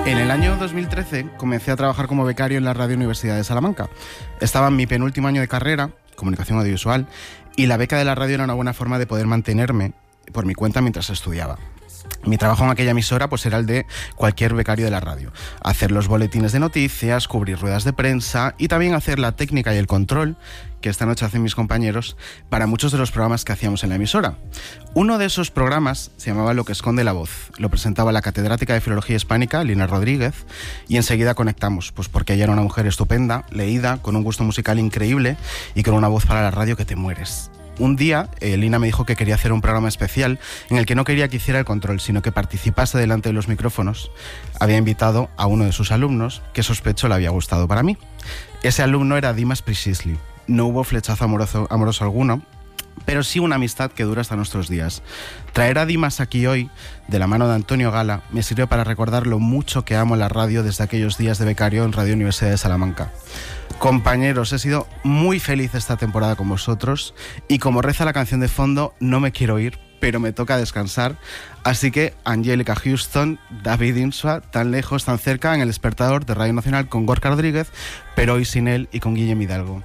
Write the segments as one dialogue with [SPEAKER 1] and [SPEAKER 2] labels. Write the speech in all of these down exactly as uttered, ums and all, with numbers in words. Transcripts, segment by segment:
[SPEAKER 1] En el año dos mil trece comencé a trabajar como becario en la Radio Universidad de Salamanca. Estaba en mi penúltimo año de carrera, comunicación audiovisual, y la beca de la radio era una buena forma de poder mantenerme por mi cuenta mientras estudiaba. Mi trabajo en aquella emisora pues era el de cualquier becario de la radio. Hacer los boletines de noticias, cubrir ruedas de prensa y también hacer la técnica y el control, que esta noche hacen mis compañeros, para muchos de los programas que hacíamos en la emisora. Uno de esos programas se llamaba Lo que esconde la voz. Lo presentaba la catedrática de Filología Hispánica, Lina Rodríguez, y enseguida conectamos, pues porque ella era una mujer estupenda, leída, con un gusto musical increíble y con una voz para la radio que te mueres. Un día, eh, Lina me dijo que quería hacer un programa especial en el que no quería que hiciera el control, sino que participase delante de los micrófonos. Había invitado a uno de sus alumnos, que sospecho le había gustado para mí. Ese alumno era Dimas Priscisli. No hubo flechazo amoroso, amoroso alguno, pero sí una amistad que dura hasta nuestros días. Traer a Dimas aquí hoy, de la mano de Antonio Gala, me sirvió para recordar lo mucho que amo la radio desde aquellos días de becario en Radio Universidad de Salamanca. Compañeros, he sido muy feliz esta temporada con vosotros y como reza la canción de fondo, no me quiero ir, pero me toca descansar. Así que Angélica Houston, David Insua, tan lejos, tan cerca, en El Despertador de Radio Nacional con Gorka Rodríguez, pero hoy sin él y con Guillem Hidalgo.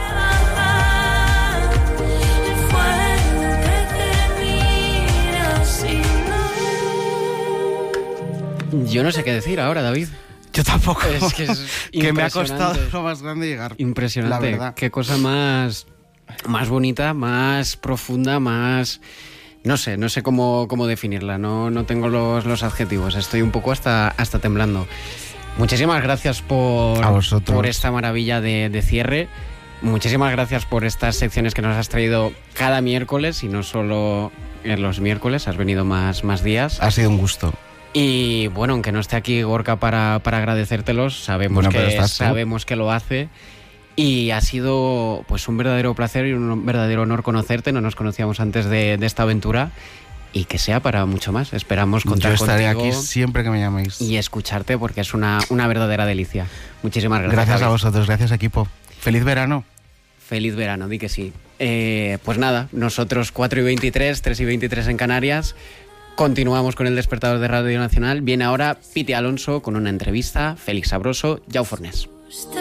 [SPEAKER 2] Yo no sé qué decir ahora, David.
[SPEAKER 1] Yo tampoco.
[SPEAKER 2] Es que, es
[SPEAKER 1] que me ha costado lo más grande llegar.
[SPEAKER 2] Impresionante.
[SPEAKER 1] La verdad.
[SPEAKER 2] Qué cosa más, más bonita, más profunda, más... No sé, no sé cómo, cómo definirla. No, no tengo los, los adjetivos. Estoy un poco hasta, hasta temblando. Muchísimas gracias por,
[SPEAKER 1] a vosotros.
[SPEAKER 2] por esta maravilla de, de cierre. Muchísimas gracias por estas secciones que nos has traído cada miércoles y no solo en los miércoles. Has venido más, más días.
[SPEAKER 1] Ha sido un gusto.
[SPEAKER 2] Y bueno, aunque no esté aquí Gorka para, para agradecértelos, sabemos, bueno, que, sabemos que lo hace. Y ha sido pues un verdadero placer y un verdadero honor conocerte. No nos conocíamos antes de, de esta aventura. Y que sea para mucho más. Esperamos contar contigo.
[SPEAKER 1] Yo estaré aquí siempre que me llaméis.
[SPEAKER 2] Y escucharte porque es una, una verdadera delicia. Muchísimas gracias.
[SPEAKER 1] Gracias
[SPEAKER 2] David.
[SPEAKER 1] a vosotros, gracias equipo. Feliz verano.
[SPEAKER 2] Feliz verano, di que sí. Eh, pues nada, nosotros cuatro y veintitrés, tres y veintitrés en Canarias. Continuamos con El Despertador de Radio Nacional. Viene ahora Piti Alonso con una entrevista, Félix Sabroso, Jau Fornés.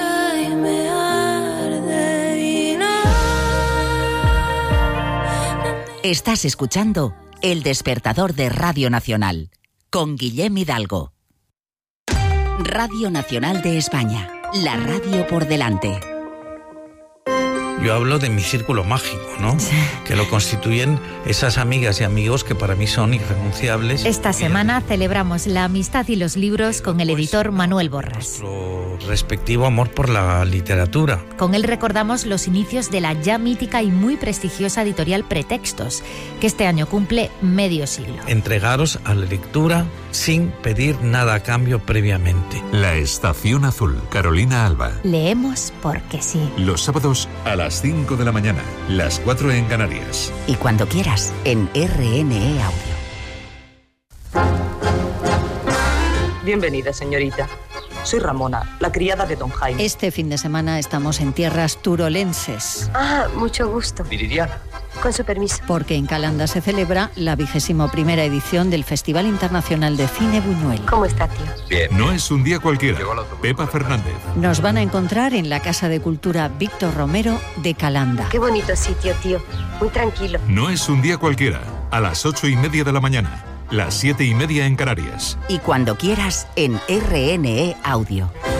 [SPEAKER 3] Estás escuchando El Despertador de Radio Nacional con Guillem Hidalgo. Radio Nacional de España, la radio por delante.
[SPEAKER 4] Yo hablo de mi círculo mágico, ¿no? Sí. Que lo constituyen esas amigas y amigos que para mí son irrenunciables.
[SPEAKER 5] Esta semana celebramos la amistad y los libros con el editor Manuel Borras.
[SPEAKER 4] Nuestro respectivo amor por la literatura.
[SPEAKER 5] Con él recordamos los inicios de la ya mítica y muy prestigiosa editorial Pretextos, que este año cumple medio siglo.
[SPEAKER 4] Entregaros a la lectura sin pedir nada a cambio previamente.
[SPEAKER 6] La Estación Azul, Carolina Alba.
[SPEAKER 5] Leemos porque sí.
[SPEAKER 6] Los sábados a las cinco de la mañana, las cuatro en Canarias.
[SPEAKER 3] Y cuando quieras, en R N E Audio.
[SPEAKER 7] Bienvenida, señorita. Soy Ramona, la criada de don Jaime.
[SPEAKER 8] Este fin de semana estamos en tierras turolenses.
[SPEAKER 9] Ah, mucho gusto.
[SPEAKER 10] Viridiana.
[SPEAKER 9] Con su permiso.
[SPEAKER 8] Porque en Calanda se celebra la vigésimo primera edición del Festival Internacional de Cine Buñuel.
[SPEAKER 9] ¿Cómo está, tío?
[SPEAKER 6] Bien. No es un día cualquiera. Pepa Fernández.
[SPEAKER 8] Nos van a encontrar en la Casa de Cultura Víctor Romero de Calanda.
[SPEAKER 9] Qué bonito sitio, tío. Muy tranquilo.
[SPEAKER 6] No es un día cualquiera. A las ocho y media de la mañana. Las siete y media en Canarias.
[SPEAKER 3] Y cuando quieras, en R N E Audio.